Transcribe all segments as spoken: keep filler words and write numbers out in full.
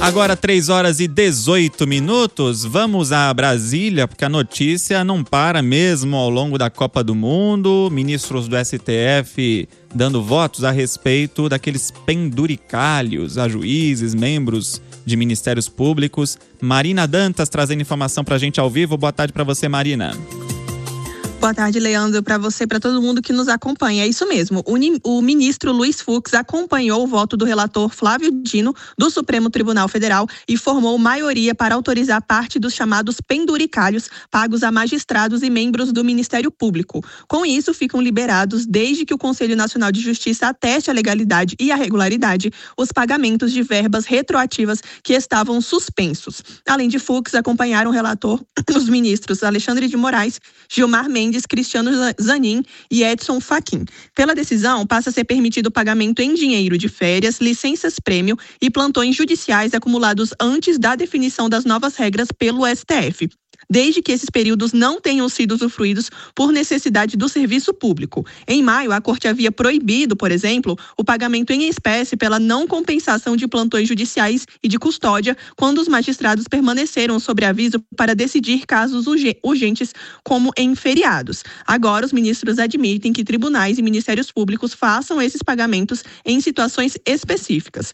Agora três horas e dezoito minutos, vamos a Brasília, porque a notícia não para mesmo ao longo da Copa do Mundo. Ministros do S T F dando votos a respeito daqueles penduricalhos a juízes, membros de ministérios públicos. Marina Dantas trazendo informação pra gente ao vivo. Boa tarde pra você, Marina. Boa tarde, Leandro, para você, para todo mundo que nos acompanha. É isso mesmo, o, o ministro Luiz Fux acompanhou o voto do relator Flávio Dino, do Supremo Tribunal Federal, e formou maioria para autorizar parte dos chamados penduricalhos pagos a magistrados e membros do Ministério Público. Com isso, ficam liberados, desde que o Conselho Nacional de Justiça ateste a legalidade e a regularidade, os pagamentos de verbas retroativas que estavam suspensos. Além de Fux, acompanharam o relator os ministros Alexandre de Moraes, Gilmar Mendes, Cristiano Zanin e Edson Fachin. Pela decisão, passa a ser permitido o pagamento em dinheiro de férias, licenças-prêmio e plantões judiciais acumulados antes da definição das novas regras pelo S T F, desde que esses períodos não tenham sido usufruídos por necessidade do serviço público. Em maio, a Corte havia proibido, por exemplo, o pagamento em espécie pela não compensação de plantões judiciais e de custódia, quando os magistrados permaneceram sob aviso para decidir casos urgentes, como em feriados. Agora, os ministros admitem que tribunais e ministérios públicos façam esses pagamentos em situações específicas.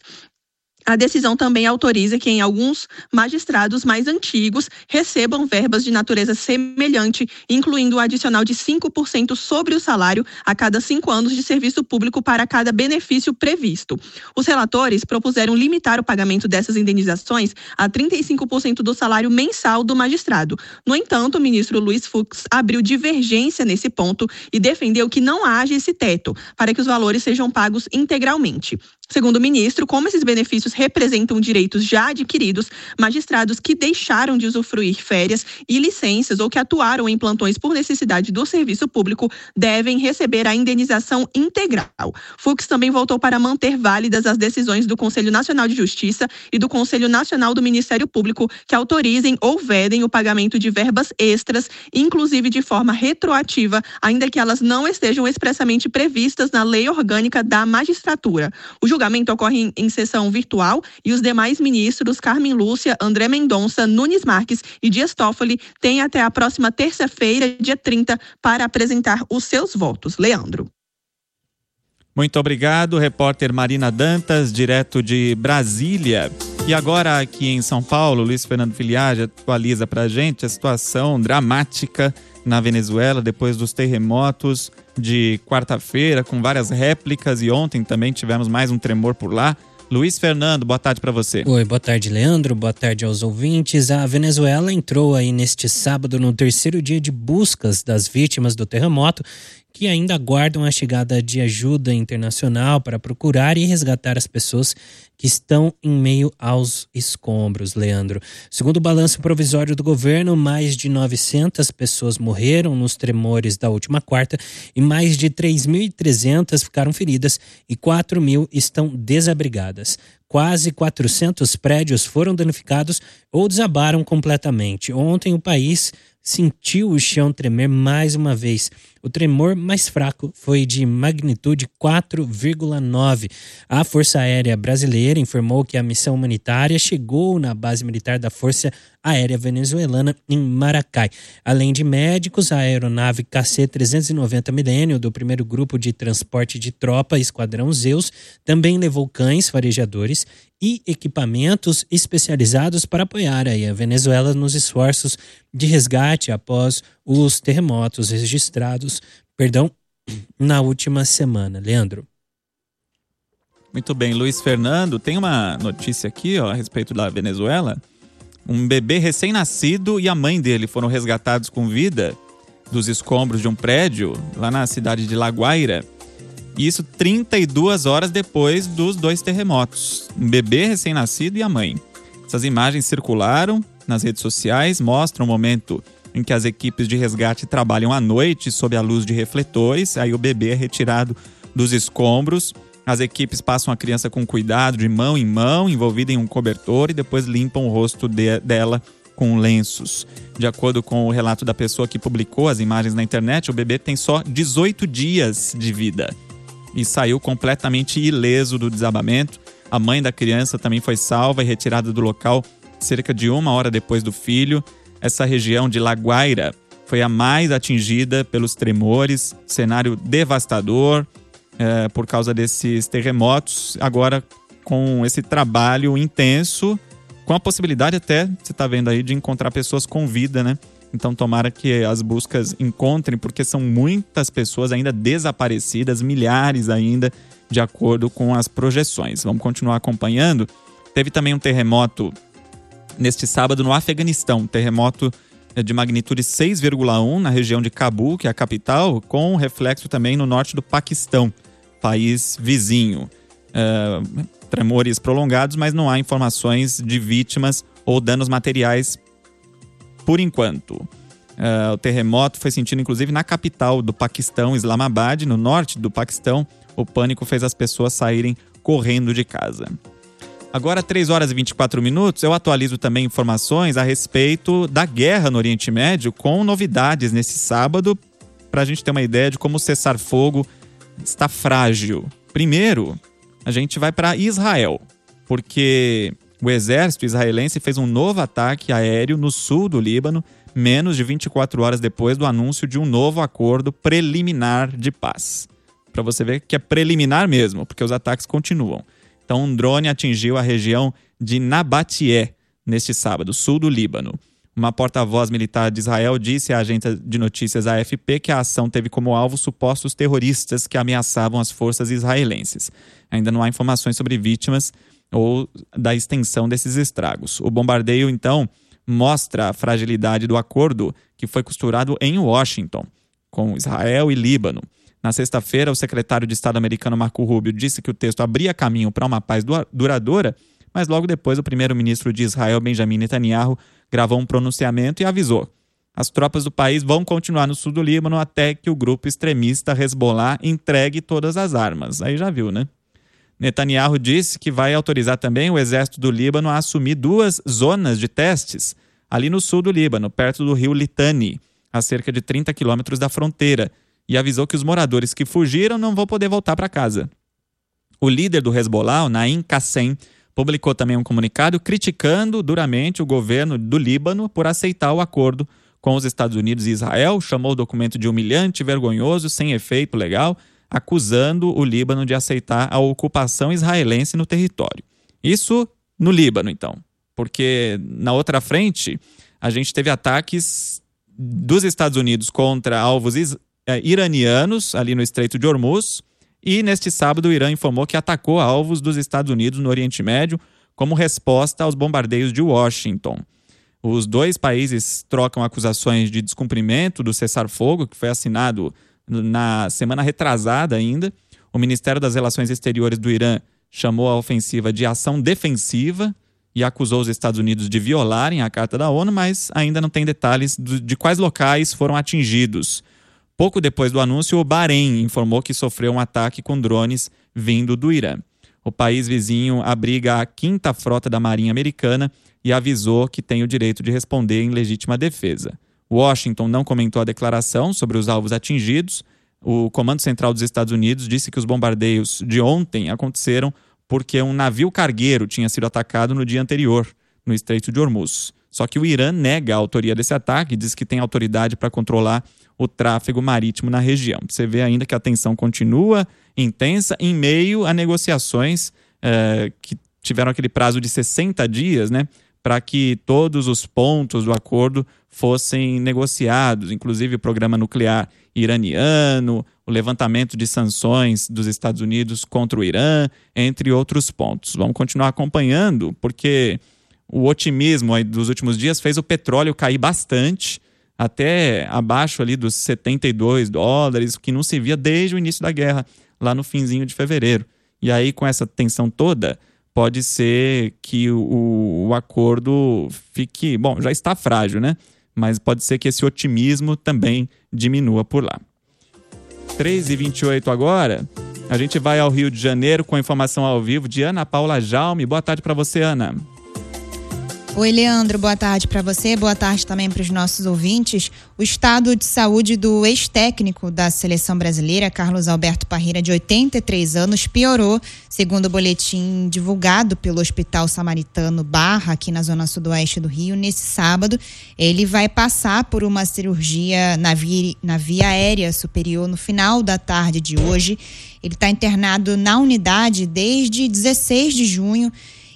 A decisão também autoriza que, em alguns magistrados mais antigos, recebam verbas de natureza semelhante, incluindo o adicional de cinco por cento sobre o salário a cada cinco anos de serviço público para cada benefício previsto. Os relatores propuseram limitar o pagamento dessas indenizações a trinta e cinco por cento do salário mensal do magistrado. No entanto, o ministro Luiz Fux abriu divergência nesse ponto e defendeu que não haja esse teto, para que os valores sejam pagos integralmente. Segundo o ministro, como esses benefícios representam direitos já adquiridos, magistrados que deixaram de usufruir férias e licenças ou que atuaram em plantões por necessidade do serviço público devem receber a indenização integral. Fux também voltou para manter válidas as decisões do Conselho Nacional de Justiça e do Conselho Nacional do Ministério Público que autorizem ou vedem o pagamento de verbas extras, inclusive de forma retroativa, ainda que elas não estejam expressamente previstas na Lei Orgânica da Magistratura. O O julgamento ocorre em, em sessão virtual e os demais ministros, Carmen Lúcia, André Mendonça, Nunes Marques e Dias Toffoli, têm até a próxima terça-feira, dia trinta, para apresentar os seus votos. Leandro. Muito obrigado, repórter Marina Dantas, direto de Brasília. E agora aqui em São Paulo, Luiz Fernando Filiage atualiza para a gente a situação dramática na Venezuela depois dos terremotos de quarta-feira, com várias réplicas, e ontem também tivemos mais um tremor por lá. Luiz Fernando, boa tarde para você. Oi, boa tarde, Leandro, boa tarde aos ouvintes. A Venezuela entrou aí neste sábado no terceiro dia de buscas das vítimas do terremoto, que ainda aguardam a chegada de ajuda internacional para procurar e resgatar as pessoas que estão em meio aos escombros, Leandro. Segundo o balanço provisório do governo, mais de novecentas pessoas morreram nos tremores da última quarta e mais de três mil e trezentas ficaram feridas e quatro mil estão desabrigadas. Quase quatrocentos prédios foram danificados ou desabaram completamente. Ontem o país sentiu o chão tremer mais uma vez. O tremor mais fraco foi de magnitude quatro vírgula nove. A Força Aérea Brasileira informou que a missão humanitária chegou na base militar da Força Aérea Venezuelana em Maracay. Além de médicos, a aeronave K C trezentos e noventa Milênio do primeiro grupo de transporte de tropa Esquadrão Zeus também levou cães farejadores e equipamentos especializados para apoiar aí a Venezuela nos esforços de resgate após os terremotos registrados, perdão, na última semana. Leandro. Muito bem, Luiz Fernando, tem uma notícia aqui ó, a respeito da Venezuela. Um bebê recém-nascido e a mãe dele foram resgatados com vida dos escombros de um prédio lá na cidade de La Guaira. Isso trinta e duas horas depois dos dois terremotos. Um bebê recém-nascido e a mãe. Essas imagens circularam nas redes sociais, mostram o momento em que as equipes de resgate trabalham à noite sob a luz de refletores. Aí o bebê é retirado dos escombros. As equipes passam a criança com cuidado, de mão em mão, envolvida em um cobertor, e depois limpam o rosto de, dela com lenços. De acordo com o relato da pessoa que publicou as imagens na internet, o bebê tem só dezoito dias de vida e saiu completamente ileso do desabamento. A mãe da criança também foi salva e retirada do local cerca de uma hora depois do filho. Essa região de La Guaira foi a mais atingida pelos tremores, cenário devastador é, por causa desses terremotos. Agora, com esse trabalho intenso, com a possibilidade até, você está vendo aí, de encontrar pessoas com vida, né? Então, tomara que as buscas encontrem, porque são muitas pessoas ainda desaparecidas, milhares ainda, de acordo com as projeções. Vamos continuar acompanhando. Teve também um terremoto neste sábado no Afeganistão, um terremoto de magnitude seis vírgula um na região de Cabul, que é a capital, com reflexo também no norte do Paquistão, país vizinho. Uh, tremores prolongados, mas não há informações de vítimas ou danos materiais por enquanto. Uh, o terremoto foi sentido inclusive na capital do Paquistão, Islamabad, no norte do Paquistão. O pânico fez as pessoas saírem correndo de casa. Agora, três horas e vinte e quatro minutos, eu atualizo também informações a respeito da guerra no Oriente Médio, com novidades nesse sábado, para a gente ter uma ideia de como o cessar-fogo está frágil. Primeiro, a gente vai para Israel, porque o exército israelense fez um novo ataque aéreo no sul do Líbano, menos de vinte e quatro horas depois do anúncio de um novo acordo preliminar de paz. Para você ver que é preliminar mesmo, porque os ataques continuam. Então, um drone atingiu a região de Nabatieh neste sábado, sul do Líbano. Uma porta-voz militar de Israel disse à agência de notícias A F P que a ação teve como alvo supostos terroristas que ameaçavam as forças israelenses. Ainda não há informações sobre vítimas ou da extensão desses estragos. O bombardeio, então, mostra a fragilidade do acordo que foi costurado em Washington, com Israel e Líbano. Na sexta-feira, o secretário de Estado americano Marco Rubio disse que o texto abria caminho para uma paz duradoura, mas logo depois o primeiro-ministro de Israel, Benjamin Netanyahu, gravou um pronunciamento e avisou: as tropas do país vão continuar no sul do Líbano até que o grupo extremista Hezbollah entregue todas as armas. Aí já viu, né? Netanyahu disse que vai autorizar também o exército do Líbano a assumir duas zonas de testes ali no sul do Líbano, perto do rio Litani, a cerca de trinta quilômetros da fronteira, e avisou que os moradores que fugiram não vão poder voltar para casa. O líder do Hezbollah, o Naim Qassem, publicou também um comunicado criticando duramente o governo do Líbano por aceitar o acordo com os Estados Unidos e Israel, chamou o documento de humilhante, vergonhoso, sem efeito legal, acusando o Líbano de aceitar a ocupação israelense no território. Isso no Líbano, então, porque na outra frente a gente teve ataques dos Estados Unidos contra alvos israelenses, iranianos, ali no Estreito de Hormuz, e neste sábado o Irã informou que atacou alvos dos Estados Unidos no Oriente Médio como resposta aos bombardeios de Washington. Os dois países trocam acusações de descumprimento do cessar-fogo, que foi assinado na semana retrasada ainda. O Ministério das Relações Exteriores do Irã chamou a ofensiva de ação defensiva e acusou os Estados Unidos de violarem a Carta da ONU, mas ainda não tem detalhes de quais locais foram atingidos. Pouco depois do anúncio, o Bahrein informou que sofreu um ataque com drones vindo do Irã. O país vizinho abriga a quinta frota da Marinha Americana e avisou que tem o direito de responder em legítima defesa. Washington não comentou a declaração sobre os alvos atingidos. O Comando Central dos Estados Unidos disse que os bombardeios de ontem aconteceram porque um navio cargueiro tinha sido atacado no dia anterior, no Estreito de Hormuz. Só que o Irã nega a autoria desse ataque e diz que tem autoridade para controlar o tráfego marítimo na região. Você vê ainda que a tensão continua intensa em meio a negociações eh, que tiveram aquele prazo de sessenta dias, né, para que todos os pontos do acordo fossem negociados, inclusive o programa nuclear iraniano, o levantamento de sanções dos Estados Unidos contra o Irã, entre outros pontos. Vamos continuar acompanhando, porque o otimismo aí dos últimos dias fez o petróleo cair bastante, até abaixo ali dos setenta e dois dólares, que não se via desde o início da guerra, lá no finzinho de fevereiro. E aí, com essa tensão toda, pode ser que o, o acordo fique... Bom, já está frágil, né? Mas pode ser que esse otimismo também diminua por lá. três e vinte e oito agora, a gente vai ao Rio de Janeiro com a informação ao vivo de Ana Paula Jaume. Boa tarde para você, Ana. Oi, Leandro, boa tarde para você, boa tarde também para os nossos ouvintes. O estado de saúde do ex-técnico da seleção brasileira, Carlos Alberto Parreira, de oitenta e três anos, piorou, segundo o boletim divulgado pelo Hospital Samaritano Barra, aqui na zona sudoeste do Rio, nesse sábado. Ele vai passar por uma cirurgia na via, na via aérea superior no final da tarde de hoje. Ele está internado na unidade desde dezesseis de junho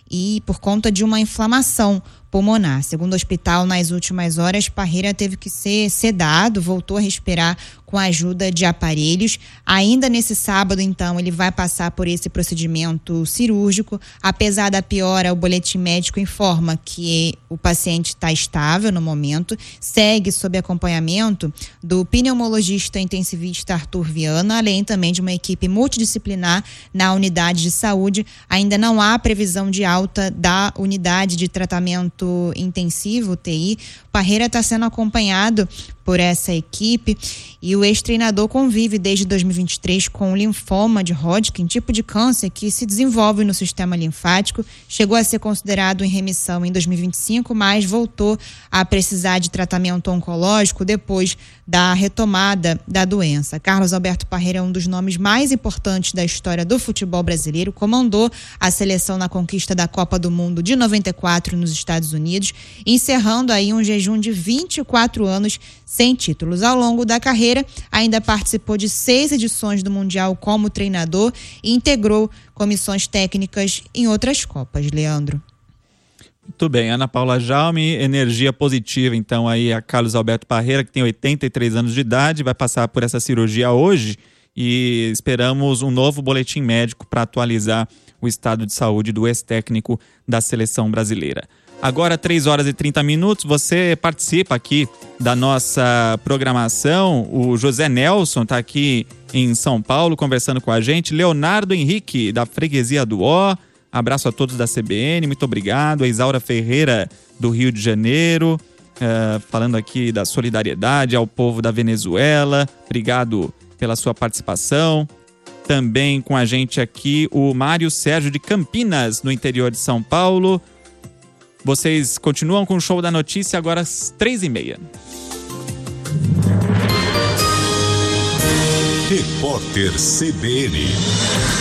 e por conta de uma inflamação pulmonar. Segundo o hospital, nas últimas horas, Parreira teve que ser sedado, voltou a respirar com a ajuda de aparelhos. Ainda nesse sábado, então, ele vai passar por esse procedimento cirúrgico. Apesar da piora, o boletim médico informa que o paciente está estável no momento, segue sob acompanhamento do pneumologista intensivista Arthur Viana, além também de uma equipe multidisciplinar na unidade de saúde. Ainda não há previsão de alta da unidade de tratamento intensivo, U T I. Parreira está sendo acompanhado por essa equipe e o ex-treinador convive desde dois mil e vinte e três com o linfoma de Hodgkin, tipo de câncer que se desenvolve no sistema linfático. Chegou a ser considerado em remissão em dois mil e vinte e cinco, mas voltou a precisar de tratamento oncológico depois da retomada da doença. Carlos Alberto Parreira é um dos nomes mais importantes da história do futebol brasileiro, comandou a seleção na conquista da Copa do Mundo de noventa e quatro nos Estados Unidos, encerrando aí um jejum de vinte e quatro anos sem títulos. Ao longo da carreira, ainda participou de seis edições do Mundial como treinador e integrou comissões técnicas em outras Copas. Leandro. Muito bem, Ana Paula Jaume, energia positiva então aí a Carlos Alberto Parreira, que tem oitenta e três anos de idade, vai passar por essa cirurgia hoje e esperamos um novo boletim médico para atualizar o estado de saúde do ex-técnico da seleção brasileira. Agora, três horas e trinta minutos, você participa aqui da nossa programação. O José Nelson está aqui em São Paulo conversando com a gente. Leonardo Henrique, da Freguesia do Ó. Abraço a todos da C B N, muito obrigado. A Isaura Ferreira, do Rio de Janeiro, uh, falando aqui da solidariedade ao povo da Venezuela. Obrigado pela sua participação. Também com a gente aqui o Mário Sérgio de Campinas, no interior de São Paulo. Vocês continuam com o Show da Notícia agora às três e meia. Repórter C B N.